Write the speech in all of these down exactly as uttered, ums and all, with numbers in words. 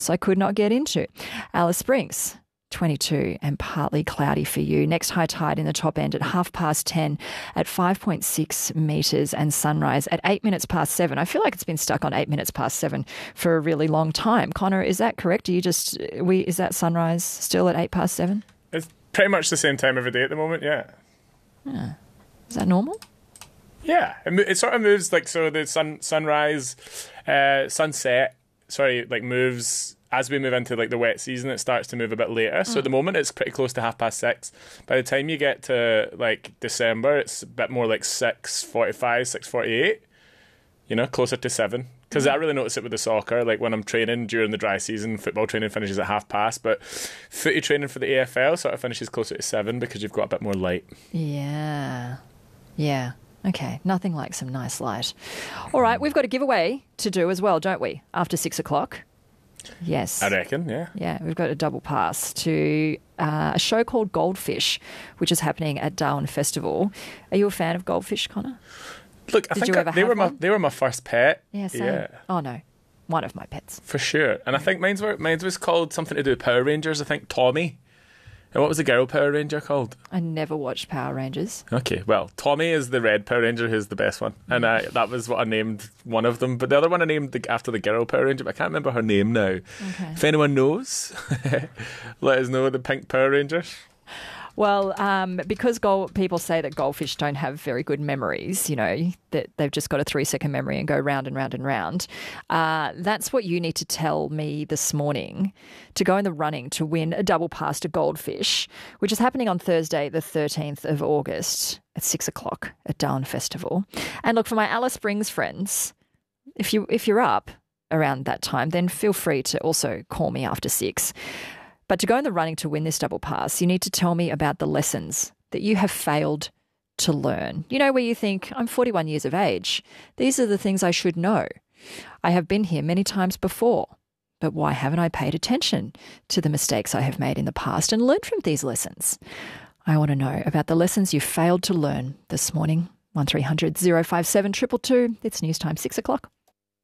I could not get into. Alice Springs, twenty-two and partly cloudy for you. Next high tide in the top end at half past ten at five point six metres and sunrise at eight minutes past seven. I feel like it's been stuck on eight minutes past seven for a really long time. Connor, is that correct? Do you just, we, is that sunrise still at eight past seven? It's pretty much the same time every day at the moment, yeah. yeah. Is that normal? Yeah, it, it sort of moves like, so the sun sunrise, uh, sunset, sorry, like moves as we move into like the wet season. It starts to move a bit later. So mm. at the moment it's pretty close to half past six. By the time you get to like December, it's a bit more like six forty-five, six forty-eight. You know, closer to seven. Because mm. I really notice it with the soccer. Like when I'm training during the dry season, football training finishes at half past, but footy training for the A F L sort of finishes closer to seven because you've got a bit more light. Yeah, yeah. Okay, nothing like some nice light. All right, we've got a giveaway to do as well, don't we? After six o'clock. Yes. I reckon, yeah. Yeah, we've got a double pass to uh, a show called Goldfish, which is happening at Darwin Festival. Are you a fan of Goldfish, Connor? Look, I Did think you ever I, they have were my one? they were my first pet. Yeah, same. Yeah. Oh, no. One of my pets. For sure. And I think mine's were mine's was called something to do with Power Rangers. I think Tommy. And what was the girl Power Ranger called? I never watched Power Rangers. Okay, well, Tommy is the red Power Ranger, who's the best one. And I, that was what I named one of them. But the other one I named the, after the girl Power Ranger, but I can't remember her name now. Okay. If anyone knows, let us know, the pink Power Rangers. Well, um, because gold, people say that goldfish don't have very good memories, you know, that they've just got a three-second memory and go round and round and round. Uh, that's what you need to tell me this morning to go in the running to win a double pass to Goldfish, which is happening on Thursday, the thirteenth of August at six o'clock at Darwin Festival. And look, for my Alice Springs friends, if you if you're up around that time, then feel free to also call me after six. But to go in the running to win this double pass, you need to tell me about the lessons that you have failed to learn. You know, where you think, I'm forty-one years of age. These are the things I should know. I have been here many times before, but why haven't I paid attention to the mistakes I have made in the past and learned from these lessons? I want to know about the lessons you failed to learn this morning. one three hundred oh five seven two two two. It's news time, six o'clock.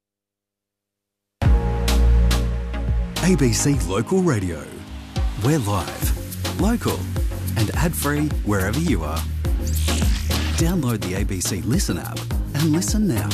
A B C Local Radio. We're live, local and ad-free wherever you are. Download the A B C Listen app and listen now.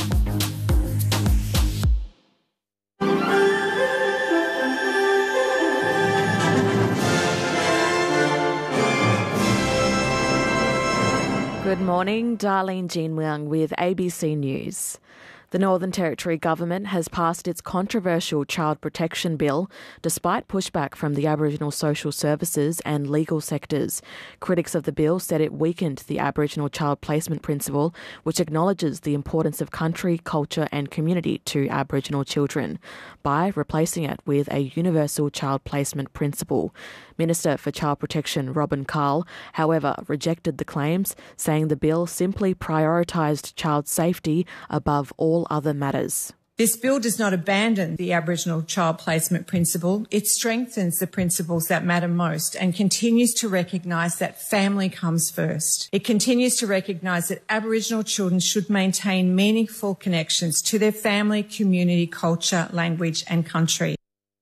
Good morning, Darlene Jean Leung with A B C News. The Northern Territory Government has passed its controversial Child Protection Bill despite pushback from the Aboriginal social services and legal sectors. Critics of the bill said it weakened the Aboriginal child placement principle, which acknowledges the importance of country, culture and community to Aboriginal children, by replacing it with a universal child placement principle. Minister for Child Protection Robin Carl, however, rejected the claims, saying the bill simply prioritised child safety above all other matters. This bill does not abandon the Aboriginal child placement principle. It strengthens the principles that matter most and continues to recognise that family comes first. It continues to recognise that Aboriginal children should maintain meaningful connections to their family, community, culture, language and country.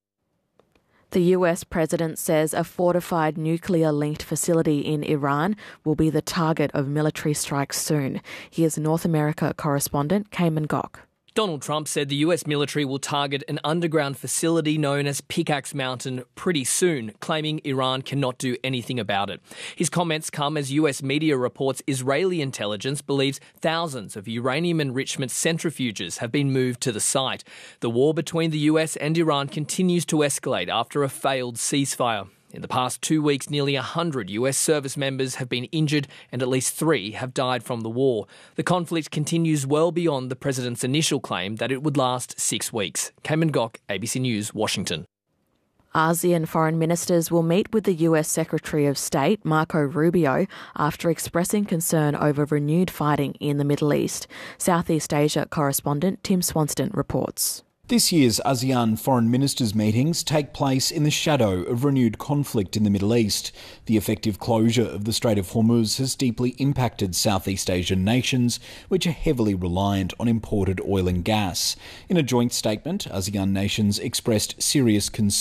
The U S president says a fortified nuclear-linked facility in Iran will be the target of military strikes soon. Here's North America correspondent Cayman Gok. Donald Trump said the U S military will target an underground facility known as Pickaxe Mountain pretty soon, claiming Iran cannot do anything about it. His comments come as U S media reports Israeli intelligence believes thousands of uranium enrichment centrifuges have been moved to the site. The war between the U S and Iran continues to escalate after a failed ceasefire. In the past two weeks, nearly one hundred U S service members have been injured and at least three have died from the war. The conflict continues well beyond the president's initial claim that it would last six weeks. Cayman Gok, A B C News, Washington. ASEAN foreign ministers will meet with the U S Secretary of State, Marco Rubio, after expressing concern over renewed fighting in the Middle East. Southeast Asia correspondent Tim Swanston reports. This year's ASEAN foreign ministers' meetings take place in the shadow of renewed conflict in the Middle East. The effective closure of the Strait of Hormuz has deeply impacted Southeast Asian nations, which are heavily reliant on imported oil and gas. In a joint statement, ASEAN nations expressed serious concern